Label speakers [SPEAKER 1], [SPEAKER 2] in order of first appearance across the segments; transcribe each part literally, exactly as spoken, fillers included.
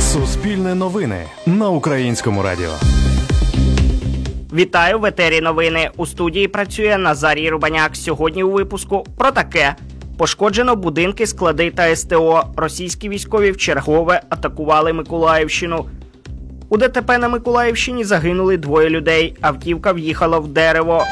[SPEAKER 1] Суспільне новини на Українському радіо.
[SPEAKER 2] Вітаю, в етері новини. У студії працює Назарій Рубаняк. Сьогодні у випуску про таке. Пошкоджено будинки, склади та ес те о. Російські військові вчергове атакували Миколаївщину. У де те пе на Миколаївщині загинули двоє людей. Автівка в'їхала в дерево.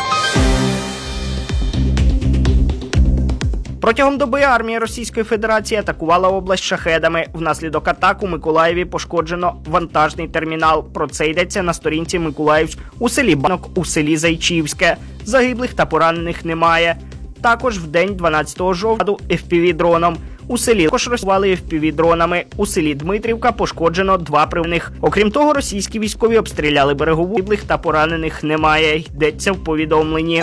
[SPEAKER 2] Протягом доби армія Російської Федерації атакувала область шахедами. Внаслідок атак у Миколаєві пошкоджено вантажний термінал. Про це йдеться на сторінці Миколаївськ у селі Банок, у селі Зайчівське. Загиблих та поранених немає. Також в день дванадцятого жовтня еф пі ві-дроном. У селі також розсували еф пі ві-дронами. У селі Дмитрівка пошкоджено два привних. Окрім того, російські військові обстріляли берегову. Загиблих та поранених немає. Йдеться в повідомленні.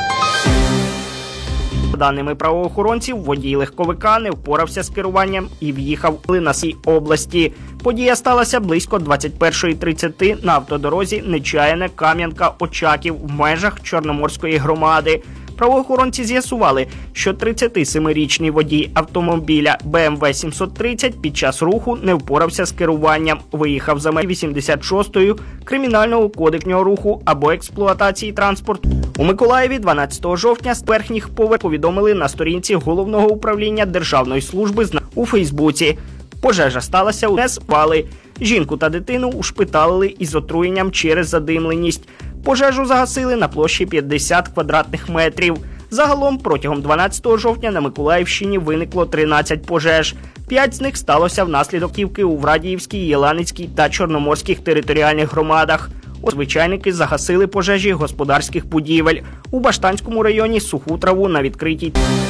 [SPEAKER 2] За даними правоохоронців, водій легковика не впорався з керуванням і в'їхав на сій області. Подія сталася близько двадцять перша тридцять на автодорозі Нечаяне – Кам'янка-Очаків в межах Чорноморської громади. Правоохоронці з'ясували, що тридцятисемирічний водій автомобіля бе ем ве сімсот тридцять під час руху не впорався з керуванням, виїхав за межі вісімдесят шостої Кримінального кодексу руху або експлуатації транспорту. У Миколаєві дванадцятого жовтня з верхніх поверхів повідомили на сторінці Головного управління Державної служби у Фейсбуці. Пожежа сталася у Неспали. Жінку та дитину ушпиталили із отруєнням через задимленість. Пожежу загасили на площі п'ятдесят квадратних метрів. Загалом протягом дванадцятого жовтня на Миколаївщині виникло тринадцять пожеж. П'ять з них сталося внаслідок ківки у Врадіївській, Єланицькій та Чорноморських територіальних громадах. Звичайники загасили пожежі господарських будівель. У Баштанському районі суху траву на відкритій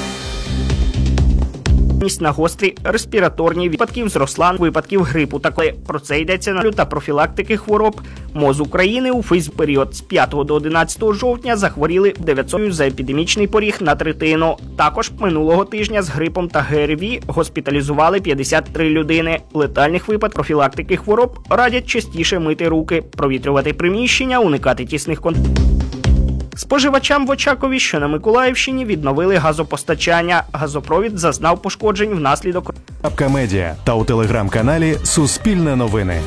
[SPEAKER 2] на гострі респіраторні випадків зросла випадків грипу. Також про це йдеться на та профілактики хвороб. МОЗ України у фейсбук період з п'ятого до одинадцятого жовтня захворіли дев'ятсот за епідемічний поріг на третину. Також минулого тижня з грипом та ге ер ві госпіталізували п'ятдесят три людини. Летальних випадків профілактики хвороб радять частіше мити руки, провітрювати приміщення, уникати тісних контактів. Споживачам в Очакові, що на Миколаївщині, відновили газопостачання. Газопровід зазнав пошкоджень внаслідок
[SPEAKER 1] Медіа та у телеграм-каналі Суспільне новини.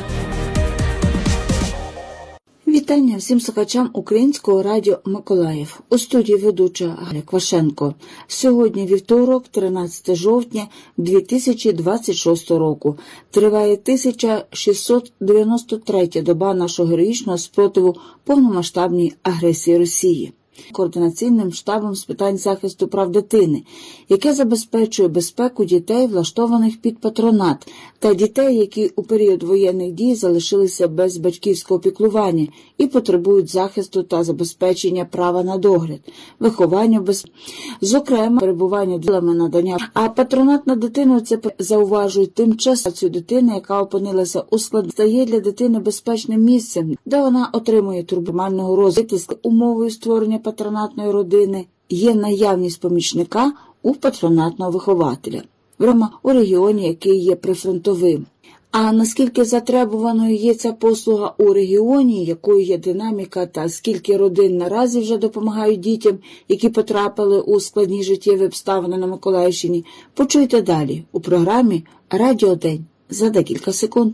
[SPEAKER 3] Вітання всім слухачам Українського радіо Миколаїв. У студії ведуча Галя Квашенко. Сьогодні вівторок, тринадцятого жовтня дві тисячі двадцять шостого року. Триває тисяча шістсот дев'яносто третя доба нашого героїчного спротиву повномасштабній агресії Росії. Координаційним штабом з питань захисту прав дитини, яке забезпечує безпеку дітей, влаштованих під патронат, та дітей, які у період воєнних дій залишилися без батьківського піклування і потребують захисту та забезпечення права на догляд, виховання без... зокрема, перебування ділами надання. А патронат на дитину, це зауважують, тимчасову дитини, яка опинилася у складі, стає для дитини безпечним місцем, де вона отримує турбомального розвитку. Умовою створення патронатної родини є наявність помічника у патронатного вихователя, зокрема у регіоні, який є прифронтовим. А наскільки затребуваною є ця послуга у регіоні, якою є динаміка та скільки родин наразі вже допомагають дітям, які потрапили у складні життєві обставини на Миколаївщині, почуйте далі у програмі «Радіодень» за декілька секунд.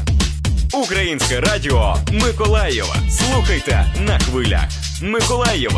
[SPEAKER 4] Українське радіо Миколаєва. Слухайте на хвилях. Миколаєва.